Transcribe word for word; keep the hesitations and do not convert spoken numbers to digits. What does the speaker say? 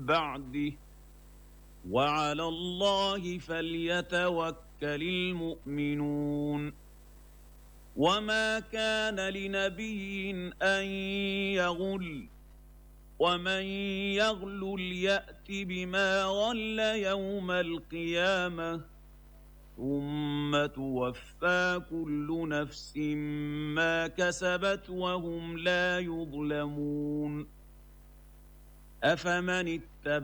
بعده وعلى الله فليتوكل المؤمنون وما كان لنبي أن يغل ومن يغلل يأت بما غل يوم القيامة ثم توفى كل نفس ما كسبت وهم لا يظلمون أفمن اتبع